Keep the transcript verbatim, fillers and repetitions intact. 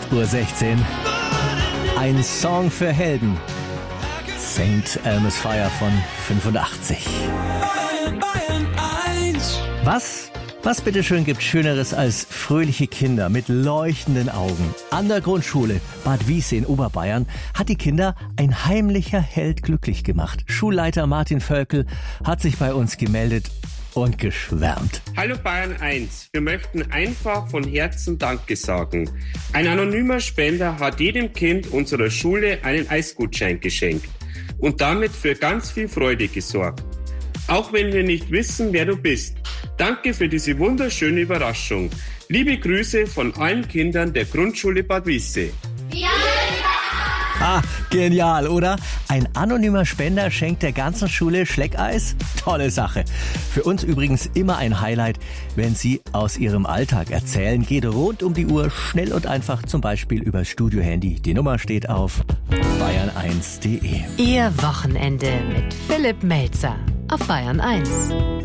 acht Uhr sechzehn. Ein Song für Helden. Sankt Elmo's Fire von fünfundachtzig. Was? Was bitteschön gibt Schöneres als fröhliche Kinder mit leuchtenden Augen? An der Grundschule Bad Wiessee in Oberbayern hat die Kinder ein heimlicher Held glücklich gemacht. Schulleiter Martin Völkel hat sich bei uns gemeldet und geschwärmt. Hallo Bayern eins, wir möchten einfach von Herzen Danke sagen. Ein anonymer Spender hat jedem Kind unserer Schule einen Eisgutschein geschenkt und damit für ganz viel Freude gesorgt. Auch wenn wir nicht wissen, wer du bist. Danke für diese wunderschöne Überraschung. Liebe Grüße von allen Kindern der Grundschule Bad Wiessee. Ja! Ah, genial, oder? Ein anonymer Spender schenkt der ganzen Schule Schleckeis? Tolle Sache. Für uns übrigens immer ein Highlight, wenn Sie aus Ihrem Alltag erzählen. Geht rund um die Uhr, schnell und einfach, zum Beispiel über Studiohandy. Die Nummer steht auf bayern eins punkt de. Ihr Wochenende mit Philipp Melzer auf Bayern eins.